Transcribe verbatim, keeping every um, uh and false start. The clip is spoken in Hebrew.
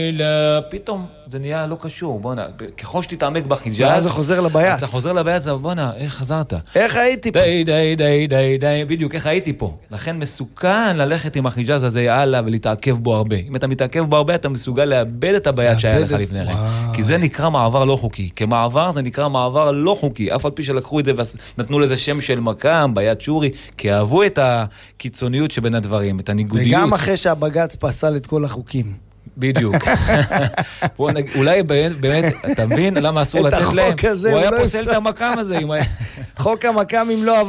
פתאום זה נהיה לא קשור, בוא'נה, ככל שתתעמק בחיג'אז, ואז זה חוזר לבית. אתה חוזר לבית, בוא'נה, איך חזרת? איך הייתי פה? די, די, די, די, די, בדיוק, איך הייתי פה? לכן מסוכן ללכת עם החיג'אז הזה הלאה ולהתעכב בו הרבה. אם אתה מתעכב בו הרבה, אתה מסוגל לאבד את הבעיה שהיה לך לפני כן. כי זה נקרא מעבר לא חוקי. כמעבר זה נקרא מעבר לא חוקי. אף על פי שלקחו את זה ונתנו לזה שם של מקם, בעיית שורי, כי אהבו את הקיצוניות שבין הדברים, את הניגודיות. וגם אחרי שהבג"ץ פסל את כל החוקים. בדיוק. אולי באמת, אתה מבין למה אסור לתת להם? הוא היה פוסל את המקם הזה. חוק המקם אם לא עבר.